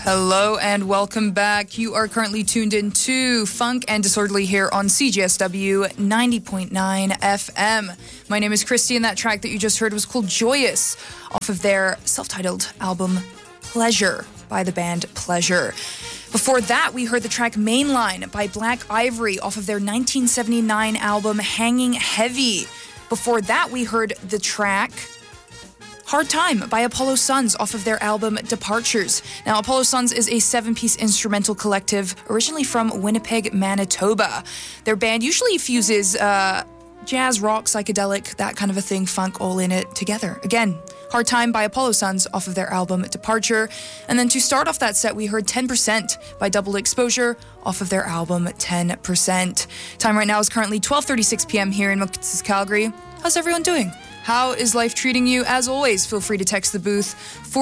Hello and welcome back. You are currently tuned in to Funk and Disorderly here on CJSW 90.9 FM. My name is Christy, and that track that you just heard was called Joyous off of their self-titled album Pleasure by the band Pleasure. Before that, we heard the track Mainline by Black Ivory off of their 1979 album Hanging Heavy. Before that, we heard the track Hard Time by Apollo Suns off of their album Departures. Now, Apollo Suns is a 7-piece instrumental collective originally from Winnipeg, Manitoba. Their band usually fuses jazz, rock, psychedelic, that kind of a thing, funk, all in it together. Again, Hard Time by Apollo Suns off of their album Departure. And then to start off that set, we heard 10% by Double Exposure off of their album 10%. Time right now is currently 12:36 p.m. here in Mississauga, Calgary. How's everyone doing? How is life treating you? As always, feel free to text the booth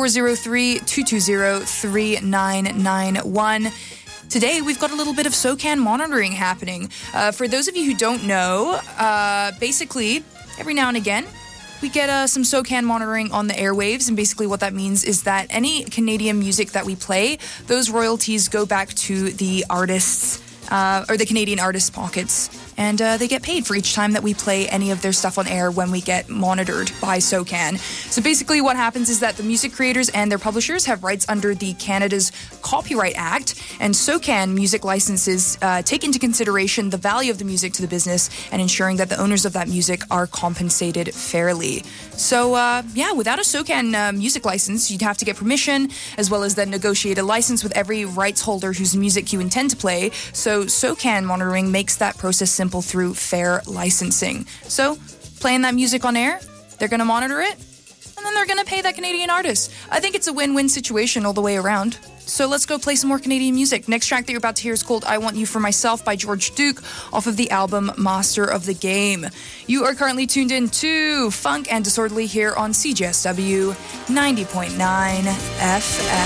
403-220-3991. Today, we've got a little bit of SOCAN monitoring happening. For those of you who don't know, basically, every now and again, we get some SOCAN monitoring on the airwaves, and basically what that means is that any Canadian music that we play, those royalties go back to the artists, or the Canadian artists' pockets. And they get paid for each time that we play any of their stuff on air when we get monitored by SOCAN. So basically what happens is that the music creators and their publishers have rights under the Canada's Copyright Act, and SOCAN music licenses take into consideration the value of the music to the business and ensuring that the owners of that music are compensated fairly. So without a SOCAN music license, you'd have to get permission as well as then negotiate a license with every rights holder whose music you intend to play. So SOCAN monitoring makes that process simple through fair licensing. So, playing that music on air, they're going to monitor it, and then they're going to pay that Canadian artist. I think it's a win-win situation all the way around. So let's go play some more Canadian music. Next track that you're about to hear is called I Want You For Myself by George Duke off of the album Master of the Game. You are currently tuned in to Funk and Disorderly here on CJSW 90.9 FM.